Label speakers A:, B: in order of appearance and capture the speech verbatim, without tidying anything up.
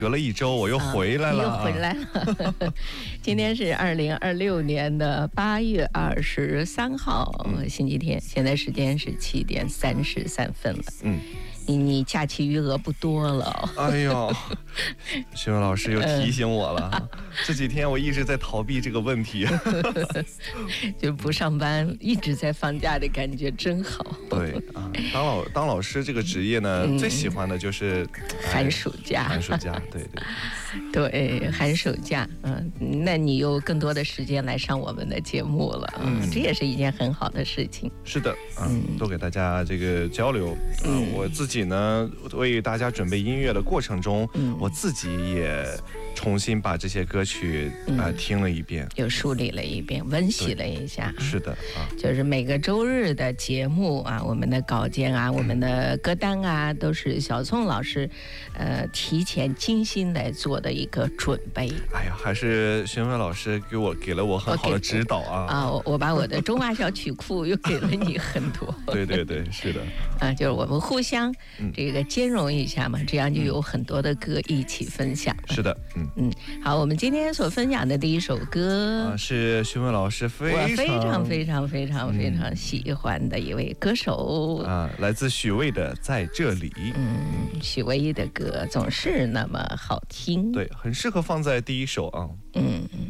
A: 隔了一周我又回来了、
B: 啊、又回来了今天是二零二六年的八月二十三号、嗯、星期天，现在时间是七点三十三分了。嗯，你你假期余额不多了。
A: 哎呦，徐文老师又提醒我了、嗯、这几天我一直在逃避这个问题
B: 就不上班一直在放假的感觉真好。
A: 对啊，当老当老师这个职业呢、嗯、最喜欢的就是
B: 寒暑假。
A: 寒暑假对对
B: 对，寒暑假，嗯，那你有更多的时间来上我们的节目了，嗯，这也是一件很好的事情。
A: 是的，嗯，多给大家这个交流。嗯，我自己呢为大家准备音乐的过程中，嗯，我自己也重新把这些歌曲啊、呃、听了一遍，
B: 又梳理了一遍，温习了一下。
A: 是的啊，
B: 就是每个周日的节目啊，我们的稿件啊，我们的歌单啊，都是小宋老师，呃，提前精心来做的一个准备。
A: 哎呀，还是宣文老师给我给了我很好的指导啊！
B: 啊，我我把我的中华小曲库又给了你很多。
A: 对对对，是的。
B: 啊，就是我们互相这个兼容一下嘛，这样就有很多的歌一起分享。
A: 是的，嗯
B: 嗯。好，我们今天所分享的第一首歌
A: 啊，是宣文老师非常
B: 我非常非常非常非常喜欢的一位歌手、
A: 嗯、啊，来自许巍的《在这里》。
B: 嗯，许巍的歌总是那么好听，
A: 对，很适合放在第一首啊。
B: 嗯。